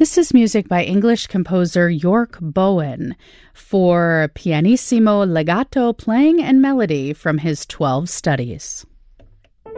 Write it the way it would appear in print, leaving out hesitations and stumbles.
This is music by English composer York Bowen for pianissimo legato playing and melody from his 12 studies.